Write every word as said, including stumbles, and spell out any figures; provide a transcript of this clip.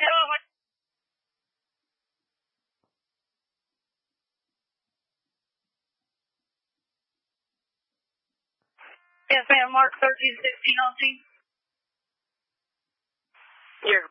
Yes, ma'am. Mark thirteen sixteen on scene. You're